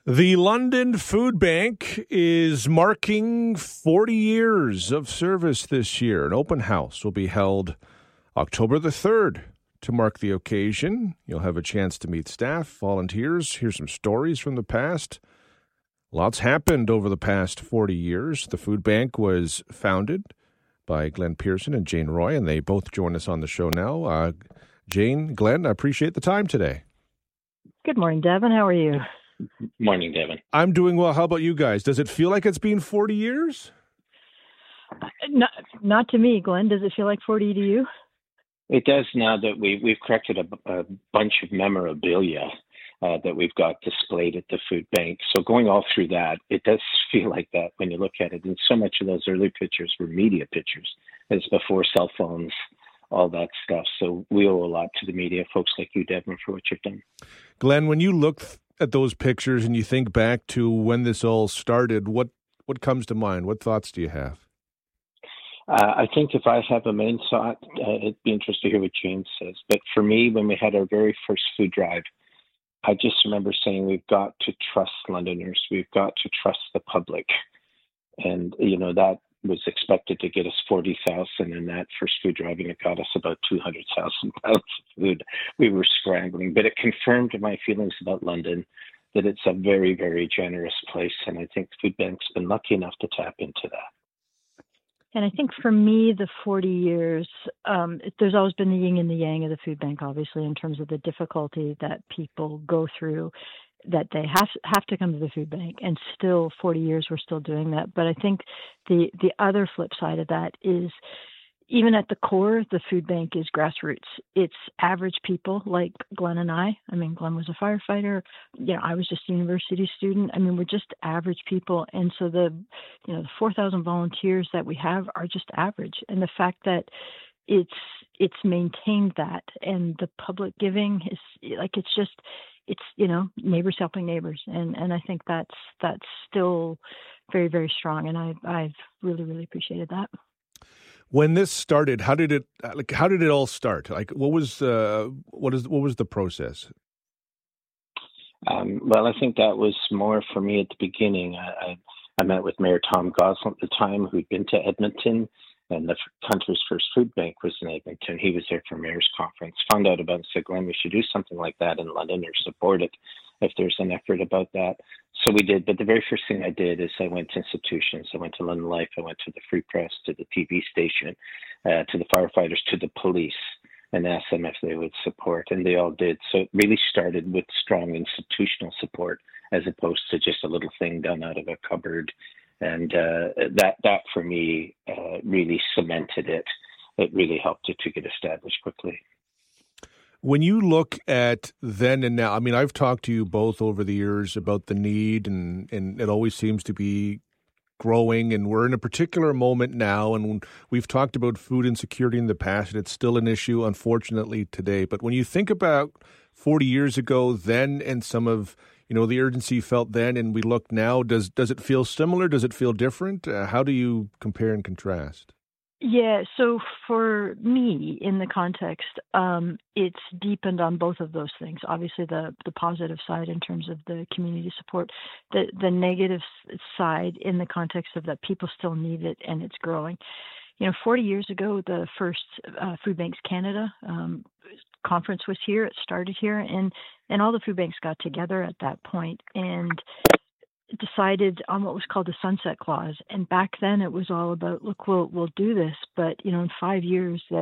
The London Food Bank is marking 40 years of service this year. An open house will be held October the 3rd to mark the occasion. You'll have a chance to meet staff, volunteers, hear some stories from the past. Lots happened over the past 40 years. The food bank was founded by Glenn Pearson and Jane Roy, and they both join us on the show now. Jane, Glenn, I appreciate the time today. Good morning, Devin. How are you? Morning, Devin. I'm doing well. How about you guys? Does it feel like it's been 40 years? Not to me, Glenn. Does it feel like 40 to you? It does now that we've collected a bunch of memorabilia that we've got displayed at the food bank. So going all through that, it does feel like that when you look at it. And so much of those early pictures were media pictures. It's before cell phones, all that stuff. So we owe a lot to the media, folks like you, Devin, for what you've done. Glenn, when you look at those pictures and you think back to when this all started, what comes to mind? What thoughts do you have? I think if I have a main thought, it'd be interesting to hear what Jane says. But for me, when we had our very first food drive, I just remember saying we've got to trust Londoners. We've got to trust the public. And, that was expected to get us 40,000, and that first food driving, it got us about 200,000 pounds of food. We were scrambling, but it confirmed my feelings about London, that it's a very, very generous place, and I think the food bank's been lucky enough to tap into that. And I think for me, the 40 years, there's always been the yin and the yang of the food bank, obviously, in terms of the difficulty that people go through, that they have to come to the food bank, and still 40 years we're still doing that. But I think the other flip side of that is, even at the core, the food bank is grassroots. It's average people like Glenn and I. I mean, Glenn was a firefighter. I was just a university student. I mean, we're just average people. And so the 4,000 volunteers that we have are just average. And the fact that it's maintained that, and the public giving is it's neighbors helping neighbors. And I think that's still very, very strong. And I've really, really appreciaed that. When this started, how did it all start? Like, what was the process? Well, I think that was more for me at the beginning. I met with Mayor Tom Gosselin at the time, who'd been to Edmonton, and the country's first food bank was in Edmonton. He was there for Mayor's Conference, found out about it, said, Glenn, we should do something like that in London or support it if there's an effort about that. So we did. But the very first thing I did is I went to institutions. I went to London Life. I went to the Free Press, to the TV station, to the firefighters, to the police, and asked them if they would support. And they all did. So it really started with strong institutional support as opposed to just a little thing done out of a cupboard. And that for me really cemented it. It really helped it to get established quickly. When you look at then and now, I mean, I've talked to you both over the years about the need, and it always seems to be growing, and we're in a particular moment now, and we've talked about food insecurity in the past, and it's still an issue, unfortunately, today. But when you think about 40 years ago then, and some of the urgency felt then, and we look now, does it feel similar? Does it feel different? How do you compare and contrast? Yeah, so for me, in the context, it's deepened on both of those things. Obviously, the positive side in terms of the community support, the negative side in the context of that people still need it and it's growing. 40 years ago, the first Food Banks Canada conference was here. It started here, and all the food banks got together at that point and decided on what was called the Sunset Clause. And back then it was all about, look, we'll do this, but in 5 years